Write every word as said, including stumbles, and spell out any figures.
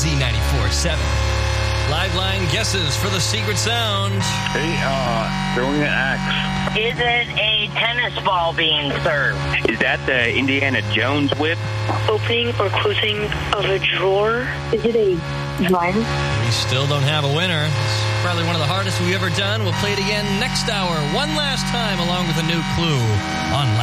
Z ninety-four seven. Live line guesses for the secret sound. Hey, uh, throwing an axe. Is it a tennis ball being served? Is that the Indiana Jones whip? Opening or closing of a drawer? Is it a driver? We still don't have a winner. It's probably one of the hardest we've ever done. We'll play it again next hour, one last time, along with a new clue on